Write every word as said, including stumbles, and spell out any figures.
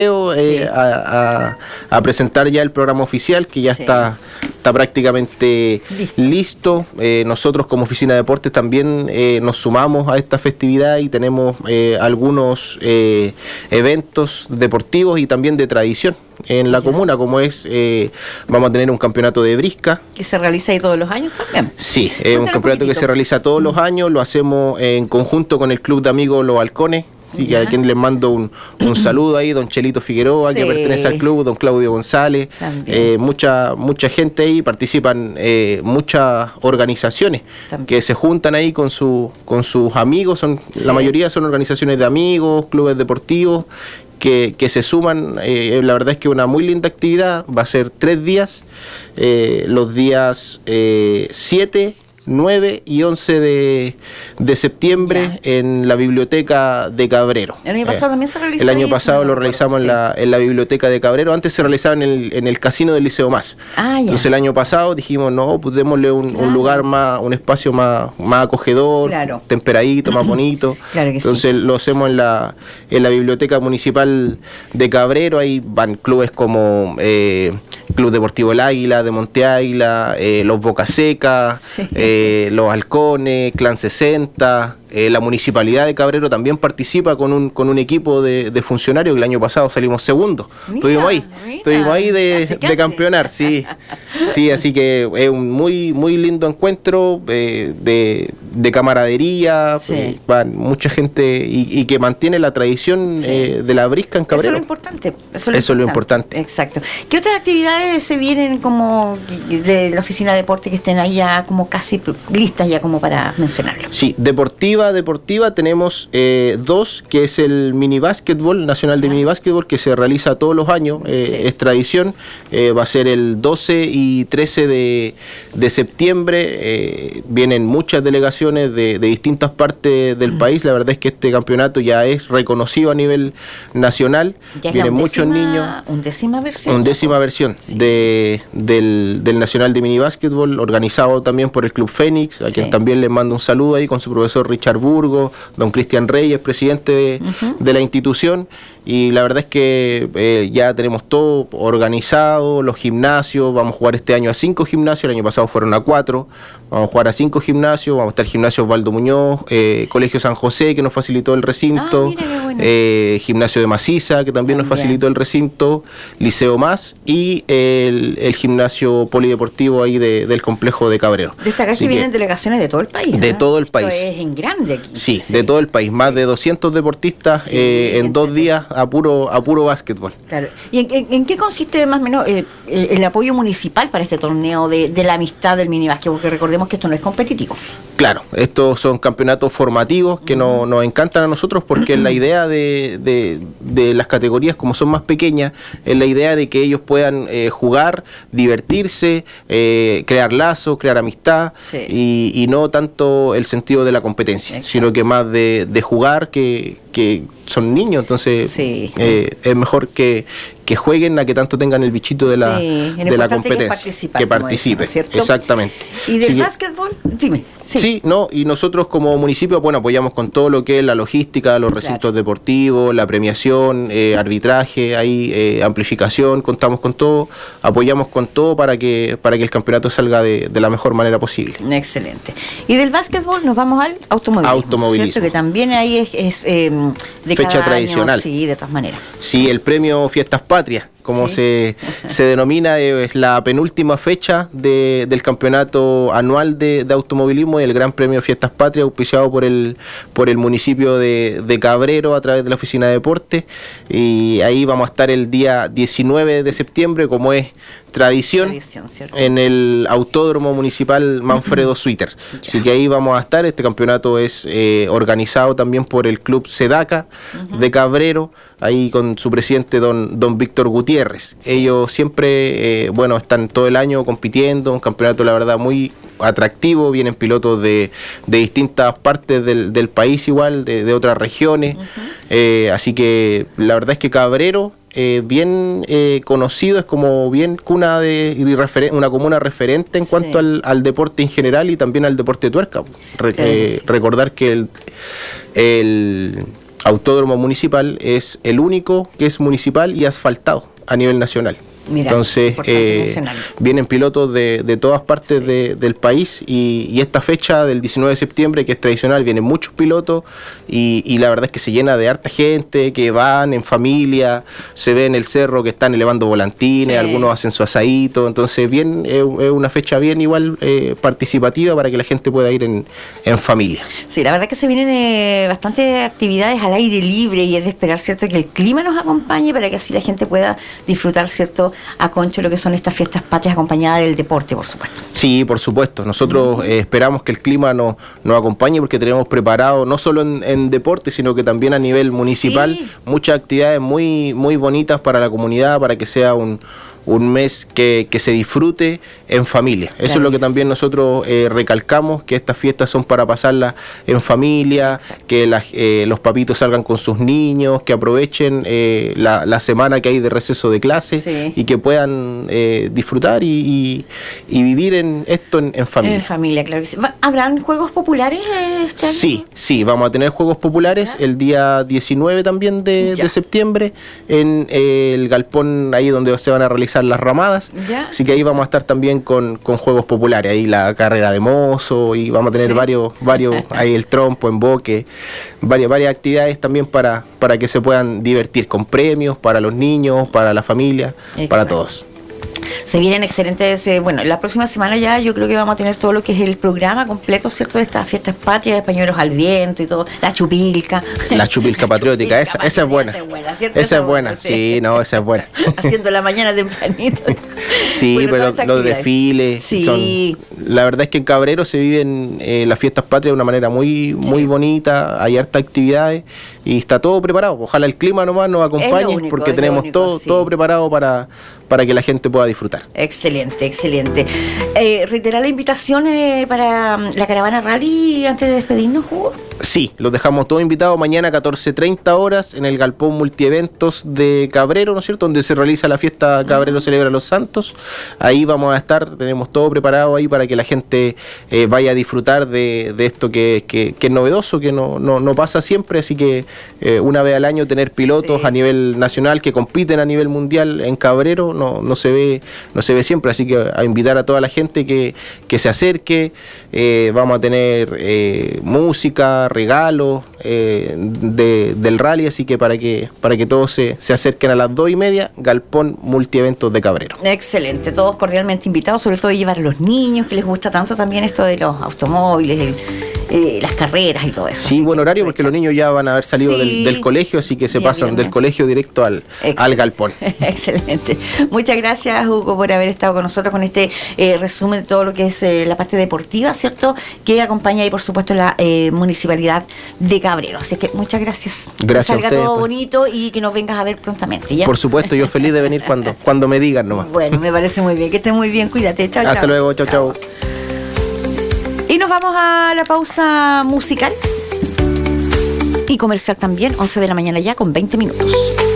Eh, sí. a, a, a presentar ya el programa oficial que ya sí. está, está prácticamente listo, listo. Eh, nosotros como Oficina de Deportes también eh, nos sumamos a esta festividad y tenemos eh, algunos eh, eventos deportivos y también de tradición en la ya. comuna, como es, eh, vamos a tener un campeonato de brisca. Que se realiza ahí todos los años también. Sí, es un campeonato que se realiza todos mm. los años, lo hacemos en conjunto con el Club de Amigos Los Halcones. Así que a quien les mando un, un saludo ahí, don Chelito Figueroa, sí. que pertenece al club, don Claudio González, eh, mucha mucha gente ahí, participan eh, muchas organizaciones también. que se juntan ahí con su con sus amigos, son sí. la mayoría son organizaciones de amigos, clubes deportivos, que, que se suman. Eh, la verdad es que una muy linda actividad, va a ser tres días, eh, los días siete, nueve y once de, de septiembre ya. en la biblioteca de Cabrero. El año pasado eh, también se realizó. El año pasado lo realizamos sí. en, la, en la biblioteca de Cabrero. Antes se realizaba en el, en el casino del Liceo Más. Ah, Entonces el año pasado dijimos, no, pues démosle un, claro. un lugar más, un espacio más, más acogedor, claro. temperadito, más bonito. Claro que Entonces sí. lo hacemos en la, en la biblioteca municipal de Cabrero. Ahí van clubes como eh, Club Deportivo El Águila, de Monte Águila, eh, los Boca Seca, sí. eh, Eh, los Halcones, Clan sesenta, eh, la Municipalidad de Cabrero también participa con un con un equipo de, de funcionarios, que el año pasado salimos segundos. Mira, estuvimos ahí, mira, estuvimos ahí de, casi, casi. de campeonar, sí. Sí, así que es un muy muy lindo encuentro eh, de, de camaradería, sí. eh, van mucha gente y, y que mantiene la tradición sí. eh, de la brisca en Cabrero. Eso es lo importante. Eso es lo, eso importante. Es lo importante. Exacto. ¿Qué otras actividades se vienen como de la Oficina de Deporte que estén ahí ya como casi listas ya como para mencionarlo? Sí, deportiva, deportiva tenemos eh, dos, que es el mini básquetbol, nacional de mini básquetbol, que se realiza todos los años, eh, sí. es tradición, eh, va a ser el doce y trece de, de septiembre, eh, vienen muchas delegaciones de, de distintas partes del mm. país, la verdad es que este campeonato ya es reconocido a nivel nacional, ya vienen muchos niños. Undécima versión. Undécima versión sí. de, del, del nacional de mini básquetbol, organizado también por el Club Fénix, a quien sí. también le mando un saludo ahí con su profesor Richard Burgo, don Cristian Reyes, presidente de, uh-huh. de la institución, y la verdad es que eh, ya tenemos todo organizado, los gimnasios, vamos a jugar este año a cinco gimnasios, el año pasado fueron a cuatro, vamos a jugar a cinco gimnasios, vamos a estar gimnasio Osvaldo Muñoz, eh, sí. Colegio San José, que nos facilitó el recinto, ah, mira, bueno. eh, gimnasio de Maciza, que también, también nos facilitó el recinto, Liceo Más, y el, el gimnasio polideportivo ahí de, del complejo de Cabrero. Destacar que vienen delegaciones de todo el país. De ¿no? todo el país. Esto es en grande aquí. Sí, sí. de todo el país. Más sí. de doscientos deportistas sí, eh, en dos días a puro a puro básquetbol. Claro. ¿Y en, en, en qué consiste más o menos eh, el, el apoyo municipal para este torneo de, de la amistad del minibásquet? Porque recordemos que esto no es competitivo. Claro, estos son campeonatos formativos que uh-huh. no, nos encantan a nosotros porque la idea de, de, de las categorías, como son más pequeñas, es la idea de que ellos puedan eh, jugar, divertirse, eh, crear lazos, crear amistad sí. y, y no tanto el sentido de la competencia, exacto. sino que más de, de jugar, que, que son niños, entonces sí. eh, es mejor que, que jueguen a que tanto tengan el bichito de la, sí, de la competencia, que participen, exactamente. ¿Y del sí, básquetbol? Dime. Sí. sí, no, y nosotros como municipio, bueno, apoyamos con todo lo que es la logística, los recintos claro. deportivos, la premiación, eh, arbitraje, ahí eh, amplificación, contamos con todo, apoyamos con todo para que para que el campeonato salga de, de la mejor manera posible. Excelente. Y del básquetbol nos vamos al automovilismo, automovilismo. ¿cierto? Que también ahí es, es eh, de fecha cada tradicional. Año, sí, de todas maneras. Sí, el premio Fiestas Patrias, como ¿sí? se, se denomina, es la penúltima fecha de, del campeonato anual de, de automovilismo y el Gran Premio Fiestas Patrias, auspiciado por el por el municipio de, de Cabrero a través de la Oficina de Deportes, y ahí vamos a estar el día diecinueve de septiembre, como es tradición, tradición en el Autódromo Municipal Manfredo Suiter. Así que ahí vamos a estar. Este campeonato es eh, organizado también por el Club Sedaca uh-huh. de Cabrero, ahí con su presidente don, don Víctor Gutiérrez. Sí. Ellos siempre, eh, bueno, están todo el año compitiendo, un campeonato la verdad muy atractivo, vienen pilotos de, de distintas partes del, del país igual, de, de otras regiones, uh-huh. eh, así que la verdad es que Cabrero, eh, bien eh, conocido, es como bien cuna de y referen, una comuna referente en sí. cuanto al, al deporte en general y también al deporte de tuerca. Re, eh, sí. Recordar que el, el autódromo municipal es el único que es municipal y asfaltado a nivel nacional. Mira, entonces eh, vienen pilotos de, de todas partes sí. de, del país y, y esta fecha del diecinueve de septiembre, que es tradicional, vienen muchos pilotos y, y la verdad es que se llena de harta gente que van en familia, se ve en el cerro que están elevando volantines, sí. algunos hacen su asadito, entonces bien es, es una fecha bien igual eh, participativa para que la gente pueda ir en, en familia. Sí, la verdad es que se vienen eh, bastantes actividades al aire libre y es de esperar, ¿cierto?, que el clima nos acompañe para que así la gente pueda disfrutar, ¿cierto?, a concho lo que son estas fiestas patrias acompañadas del deporte, por supuesto. Sí, por supuesto. Nosotros uh-huh. eh, esperamos que el clima nos, nos acompañe porque tenemos preparado no solo en, en deporte, sino que también a nivel municipal sí. muchas actividades muy, muy bonitas para la comunidad, para que sea un un mes que, que se disfrute en familia. Eso claro, es lo que también nosotros eh, recalcamos, que estas fiestas son para pasarlas en familia, exacto. que las, eh, los papitos salgan con sus niños, que aprovechen eh, la, la semana que hay de receso de clase sí. y que puedan eh, disfrutar y, y, y vivir en esto en, en familia. En familia, claro que sí. ¿Habrán juegos populares este año? Sí, sí, vamos a tener juegos populares ¿ya? el día diecinueve también de, de septiembre en eh, el galpón ahí donde se van a realizar las ramadas, ¿ya? Así que ahí vamos a estar también con, con juegos populares, ahí la carrera de mozo y vamos a tener sí. varios, varios, ahí el trompo, emboque, varias, varias actividades también para, para que se puedan divertir con premios para los niños, para la familia, exacto. para todos. Se vienen excelentes, eh, bueno, la próxima semana ya yo creo que vamos a tener todo lo que es el programa completo, ¿cierto?, de estas fiestas patrias, de pañuelos al viento y todo, la chupilca. La chupilca patriótica, la chupilca esa, esa es buena. Esa es buena, ¿cierto? Esa es buena, sí. sí, no, esa es buena. Haciendo la mañana tempranito. Sí, bueno, pero los desfiles, sí. son, la verdad es que en Cabrero se viven eh, las fiestas patrias de una manera muy, muy sí. bonita, hay hartas actividades y está todo preparado. Ojalá el clima nomás nos acompañe, único, porque tenemos único, todo, sí. todo preparado para, para que la gente pueda disfrutar. Excelente, excelente. Eh, reiterar la invitación eh, para la caravana rally antes de despedirnos, Hugo. Sí, los dejamos todos invitados mañana catorce treinta horas en el Galpón Multieventos de Cabrero, ¿no es cierto?, donde se realiza la fiesta Cabrero uh-huh. Celebra los Santos. Ahí vamos a estar, tenemos todo preparado ahí para que la gente eh, vaya a disfrutar de, de esto que, que, que es novedoso, que no, no, no pasa siempre, así que eh, una vez al año tener pilotos sí. a nivel nacional que compiten a nivel mundial en Cabrero no, no se ve no se ve siempre, así que a invitar a toda la gente que, que se acerque. Eh, vamos a tener eh, música, regalos eh, de, del rally, así que para que para que todos se, se acerquen a las dos y media, Galpón Multieventos de Cabrero. Excelente, todos cordialmente invitados, sobre todo llevar a los niños, que les gusta tanto también esto de los automóviles, el, eh, las carreras y todo eso. Sí, buen horario porque los niños ya van a haber salido sí. del, del colegio, así que se bien, pasan bien, del bien. colegio directo al, al Galpón. Excelente. Muchas gracias, Hugo, por haber estado con nosotros con este eh, resumen de todo lo que es eh, la parte deportiva, ¿cierto?, que acompaña ahí, por supuesto, la eh, municipalidad de Cabrero. Así que muchas gracias. Gracias que salga a ustedes, todo pues. bonito y que nos vengas a ver prontamente, ¿ya? Por supuesto, yo feliz de venir cuando, cuando me digan nomás. Bueno, me parece muy bien. Que estés muy bien. Cuídate. Chao, chao. Hasta luego. Chao, chao. Y nos vamos a la pausa musical y comercial también, once de la mañana ya con veinte minutos.